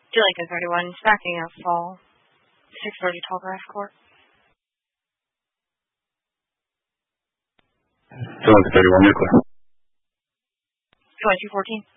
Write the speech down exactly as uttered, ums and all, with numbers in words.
Lincoln thirty-one, smacking out fall. six thirty Tallgrass Court. Lincoln thirty-one, nuclear. twenty-two fourteen.